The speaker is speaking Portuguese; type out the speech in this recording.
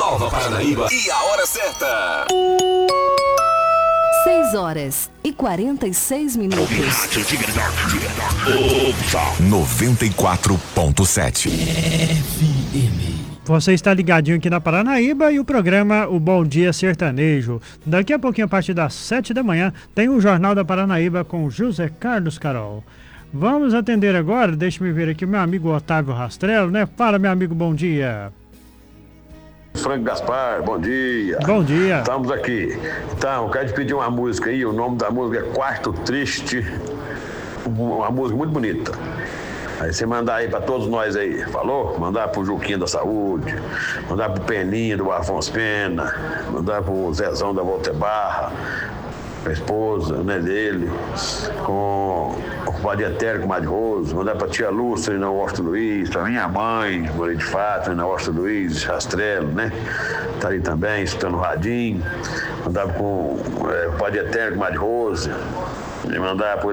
Nova Paranaíba e a hora certa. 6h46. 94.7 FM. Você está ligadinho aqui na Paranaíba e o programa O Bom Dia Sertanejo. Daqui a pouquinho, a partir das 7 da manhã, tem o Jornal da Paranaíba com José Carlos Carol. Vamos atender agora, deixa-me ver aqui, meu amigo Otávio Rastrello, né? Fala, meu amigo, bom dia. Franco Gaspar, bom dia. Bom dia. Estamos aqui. Então, quero te pedir uma música aí, o nome da música é Quarto Triste, uma música muito bonita. Aí você mandar aí pra todos nós aí, falou? Mandar pro Juquinha da Saúde, mandar pro Peninha do Afonso Pena, mandar pro Zezão da Volta Barra, a esposa, né, dele, com o Padre Eterno, com o Madre Roso, mandar pra tia Lúcia e na Washington Luiz, pra minha mãe, Moreira de Fato, na Washington Luiz, Rastrello, né? Tá ali também, escutando o radinho, mandar com o Padre Eterno, com o Madre Roso, e mandar pro